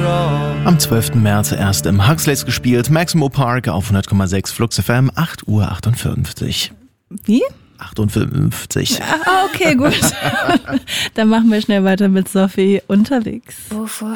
Am 12. März erst im Huxleys gespielt, Maximo Park auf 100,6 Flux FM, 8:58 Uhr. Wie? 58. Okay, gut. Dann machen wir schnell weiter mit Sophie unterwegs.